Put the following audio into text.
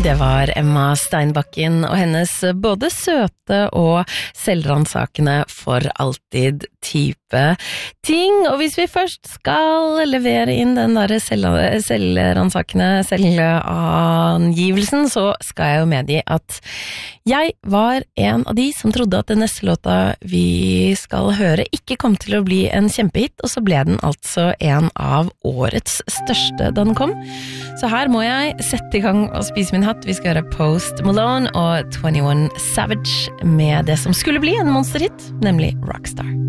Det var Emma Steinbakken og hennes både søte og selvransakende for alltid type ting. Og hvis vi først skal levere inn den der selvransakende selvangivelsen, så skal jeg jo medgi at jeg var en av de som trodde at den neste låta vi skal høre ikke kom til å bli en kjempehit, og så ble den altså en av årets største da den kom. Så her må jeg sette i gang og spise min hatt. Vi skal høre Post Malone og 21 Savage med det som skulle bli en monsterhit, nemlig Rockstar.